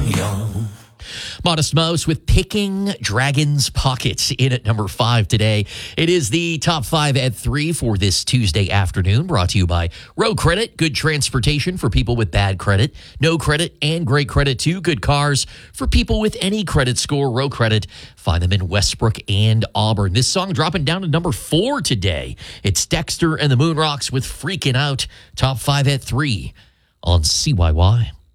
Modest Mouse with Picking Dragon's Pockets in at number 5 today. It is the top 5 at 3 for this Tuesday afternoon, brought to you by Row Credit. Good transportation for people with bad credit, no credit, and great credit too. Good cars for people with any credit score. Row Credit. Find them in Westbrook and Auburn. This song dropping down to number 4 today. It's Dexter and the Moonrocks with Freaking Out. Top 5 at 3 on CYY.